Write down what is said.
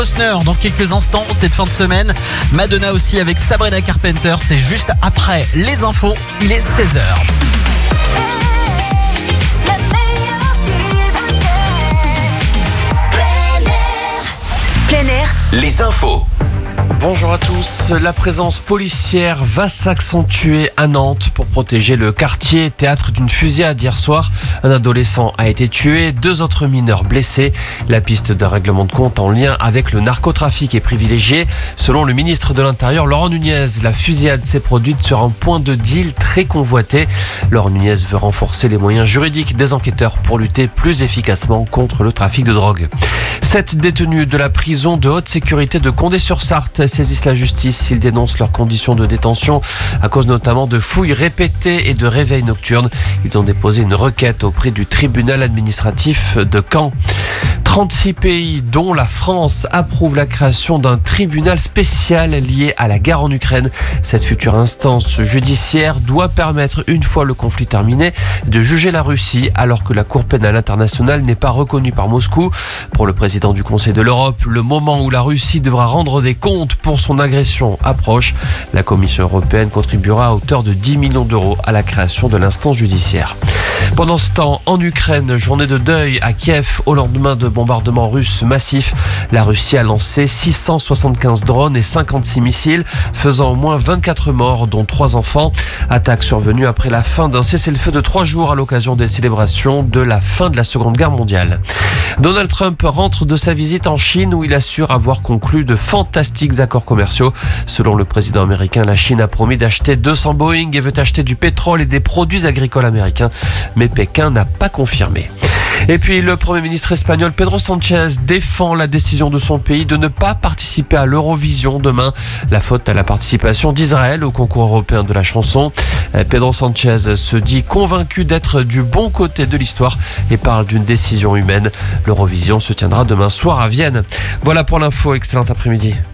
Costner dans quelques instants, cette fin de semaine. Madonna aussi avec Sabrina Carpenter. C'est juste après les infos. Il est 16h. Plein air. Les infos. Bonjour à tous. La présence policière va s'accentuer à Nantes pour protéger le quartier, théâtre d'une fusillade hier soir. Un adolescent a été tué, 2 autres mineurs blessés. La piste d'un règlement de compte en lien avec le narcotrafic est privilégiée. Selon le ministre de l'Intérieur, Laurent Nunez, la fusillade s'est produite sur un point de deal très convoité. Laurent Nunez veut renforcer les moyens juridiques des enquêteurs pour lutter plus efficacement contre le trafic de drogue. 7 détenus de la prison de haute sécurité de Condé-sur-Sarthe saisissent la justice. Ils dénoncent leurs conditions de détention à cause notamment de fouilles répétées et de réveils nocturnes. Ils ont déposé une requête auprès du tribunal administratif de Caen. 36 pays, dont la France, approuvent la création d'un tribunal spécial lié à la guerre en Ukraine. Cette future instance judiciaire doit permettre, une fois le conflit terminé, de juger la Russie, alors que la Cour pénale internationale n'est pas reconnue par Moscou. Pour le président du Conseil de l'Europe, le moment où la Russie devra rendre des comptes pour son agression approche. La Commission européenne contribuera à hauteur de 10 millions d'euros à la création de l'instance judiciaire. Pendant ce temps, en Ukraine, journée de deuil à Kiev au lendemain de bombardements russes massifs. La Russie a lancé 675 drones et 56 missiles, faisant au moins 24 morts, dont 3 enfants. Attaque survenue après la fin d'un cessez-le-feu de 3 jours à l'occasion des célébrations de la fin de la Seconde Guerre mondiale. Donald Trump rentre de sa visite en Chine où il assure avoir conclu de fantastiques accords commerciaux. Selon le président américain, la Chine a promis d'acheter 200 Boeing et veut acheter du pétrole et des produits agricoles américains. Mais Pékin n'a pas confirmé. Et puis le Premier ministre espagnol Pedro Sánchez défend la décision de son pays de ne pas participer à l'Eurovision demain. La faute à la participation d'Israël au concours européen de la chanson. Pedro Sánchez se dit convaincu d'être du bon côté de l'histoire et parle d'une décision humaine. L'Eurovision se tiendra demain soir à Vienne. Voilà pour l'info, excellent après-midi.